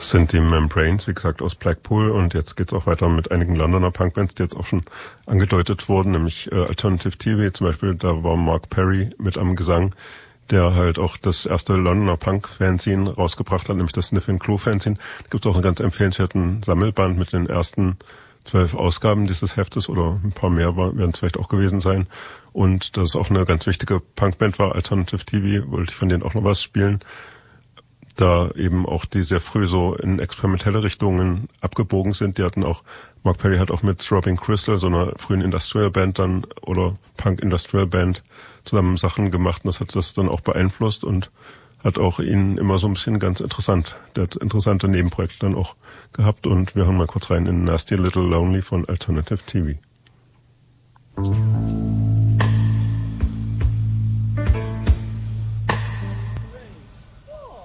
sind die Membranes, wie gesagt, aus Blackpool, und jetzt geht's auch weiter mit einigen Londoner Punkbands, die jetzt auch schon angedeutet wurden, nämlich Alternative TV zum Beispiel. Da war Mark Perry mit am Gesang, der halt auch das erste Londoner Punk-Fanzine rausgebracht hat, nämlich das Sniffin' Clue Fanzine. Da gibt's auch einen ganz empfehlenswerten Sammelband mit den ersten 12 Ausgaben dieses Heftes, oder ein paar mehr werden es vielleicht auch gewesen sein. Und das ist auch eine ganz wichtige Punkband war, Alternative TV, wollte ich von denen auch noch was spielen. Da eben auch die sehr früh so in experimentelle Richtungen abgebogen sind. Die hatten auch, Mark Perry hat auch mit Throbbing Crystal, so einer frühen Industrial Band dann, oder Punk Industrial Band, zusammen Sachen gemacht, und das hat das dann auch beeinflusst und hat auch ihn immer so ein bisschen ganz interessant. Der hat interessante Nebenprojekte dann auch gehabt, und wir hören mal kurz rein in Nasty Little Lonely von Alternative TV.